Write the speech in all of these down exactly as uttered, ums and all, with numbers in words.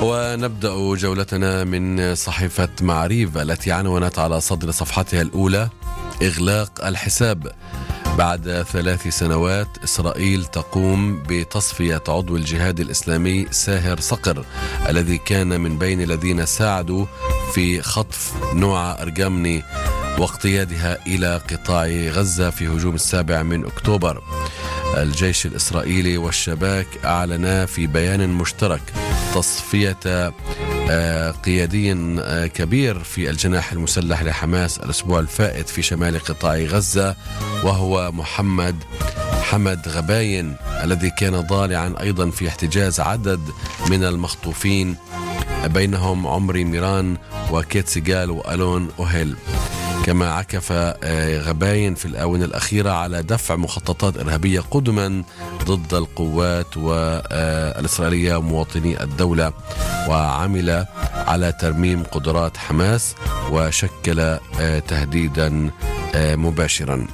ونبدأ جولتنا من صحيفة معريف التي عنونت على صدر صفحتها الأولى: إغلاق الحساب. بعد ثلاث سنوات إسرائيل تقوم بتصفية عضو الجهاد الإسلامي ساهر صقر الذي كان من بين الذين ساعدوا في خطف نوع أرجمني واقتيادها إلى قطاع غزة في هجوم السابع من أكتوبر. الجيش الإسرائيلي والشباك أعلنا في بيان مشترك تصفية قيادي كبير في الجناح المسلح لحماس الأسبوع الفائت في شمال قطاع غزة، وهو محمد حمد غباين الذي كان ضالعا أيضا في احتجاز عدد من المخطوفين بينهم عمري ميران وكيت سيجال وألون أوهيل. كما عكف غباين في الآونة الأخيرة على دفع مخططات إرهابية قدما ضد القوات الإسرائيلية ومواطني الدولة، وعمل على ترميم قدرات حماس وشكل تهديدا مباشرا.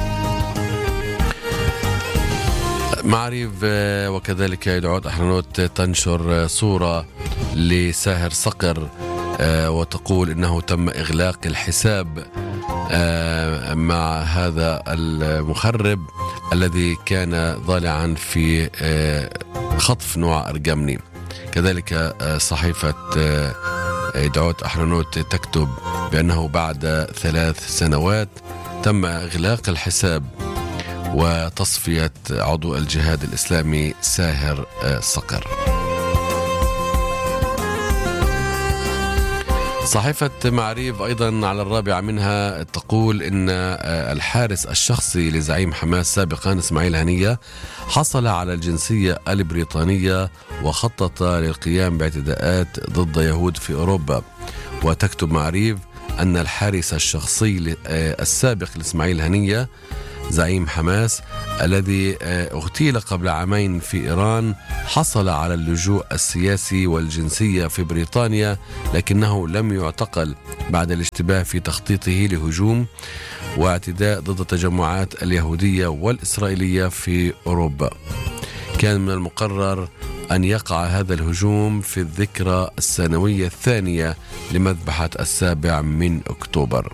معريف وكذلك يدعوات أحرنوت تنشر صورة لساهر صقر وتقول إنه تم إغلاق الحساب مع هذا المخرب الذي كان ضالعا في خطف نوع أرجمني. كذلك صحيفة يدعوت أحرنوت تكتب بأنه بعد ثلاث سنوات تم إغلاق الحساب وتصفية عضو الجهاد الإسلامي ساهر صقر. صحيفة معريف أيضا على الرابعة منها تقول إن الحارس الشخصي لزعيم حماس سابقا إسماعيل هنية حصل على الجنسية البريطانية وخطط للقيام باعتداءات ضد يهود في أوروبا. وتكتب معريف أن الحارس الشخصي السابق لإسماعيل هنية زعيم حماس الذي اغتيل قبل عامين في إيران حصل على اللجوء السياسي والجنسية في بريطانيا، لكنه لم يعتقل بعد الاشتباه في تخطيطه لهجوم واعتداء ضد التجمعات اليهودية والإسرائيلية في أوروبا. كان من المقرر أن يقع هذا الهجوم في الذكرى السنوية الثانية لمذبحة السابع من أكتوبر.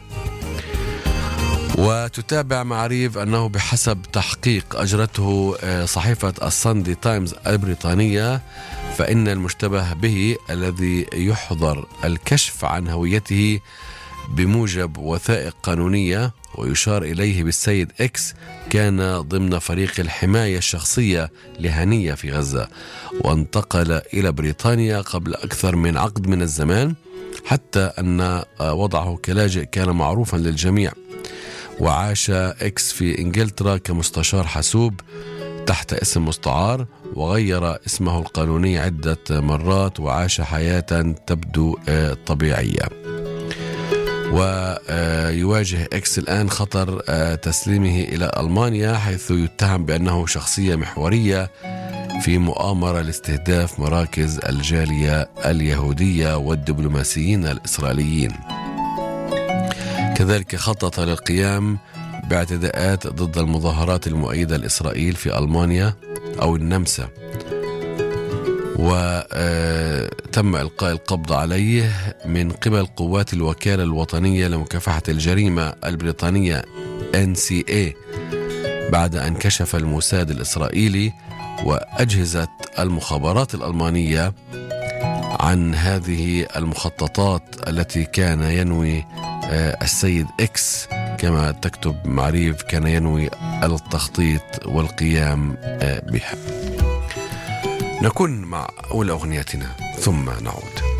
وتتابع معريف أنه بحسب تحقيق أجرته صحيفة الساندي تايمز البريطانية فإن المشتبه به الذي يحظر الكشف عن هويته بموجب وثائق قانونية ويشار إليه بالسيد إكس كان ضمن فريق الحماية الشخصية لهنية في غزة، وانتقل إلى بريطانيا قبل أكثر من عقد من الزمان، حتى أن وضعه كلاجئ كان معروفا للجميع. وعاش إكس في إنجلترا كمستشار حاسوب تحت اسم مستعار، وغير اسمه القانوني عدة مرات وعاش حياة تبدو طبيعية. ويواجه إكس الآن خطر تسليمه إلى ألمانيا، حيث يتهم بأنه شخصية محورية في مؤامرة لاستهداف مراكز الجالية اليهودية والدبلوماسيين الإسرائيليين. كذلك خطط للقيام باعتداءات ضد المظاهرات المؤيدة لإسرائيل في ألمانيا أو النمسا، وتم إلقاء القبض عليه من قبل قوات الوكالة الوطنية لمكافحة الجريمة البريطانية إن سي إيه بعد أن كشف الموساد الإسرائيلي وأجهزة المخابرات الألمانية عن هذه المخططات التي كان ينوي السيد إكس. كما تكتب معريف كان ينوي التخطيط والقيام بها. نكون مع أولى أغنيتنا ثم نعود.